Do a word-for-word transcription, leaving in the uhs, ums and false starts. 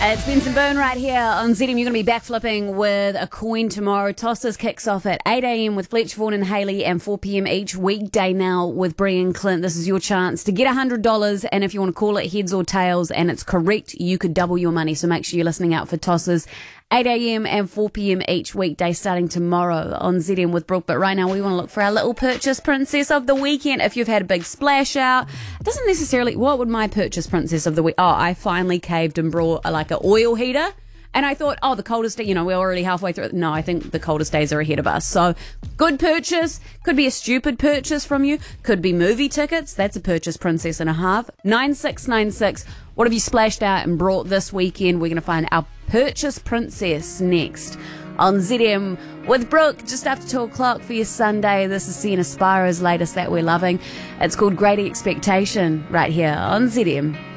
It's Benson Byrne right here on Z M. You're going to be backflipping with a coin tomorrow. Tossers kicks off at eight a.m. with Fletcher, Vaughan and Haley and four p.m. each weekday now with Brian Clint. This is your chance to get one hundred dollars, and if you want to call it heads or tails and it's correct, you could double your money. So make sure you're listening out for Tossers. eight a.m. and four p.m. each weekday starting tomorrow on Z M with Brooke. But right now we want to look for our little purchase princess of the weekend. If you've had a big splash out, it doesn't necessarily, what would my purchase princess of the week? Oh, I finally caved and brought a, like an oil heater. And I thought, oh, the coldest day, you know, we're already halfway through. No, I think the coldest days are ahead of us. So, good purchase. Could be a stupid purchase from you. Could be movie tickets. That's a purchase princess and a half. nine six nine six. What have you splashed out and brought this weekend? We're going to find our purchase princess next on Z M with Brooke, just after two o'clock for your Sunday. This is Sienna Spira's latest that we're loving. It's called Great Expectation right here on Z M.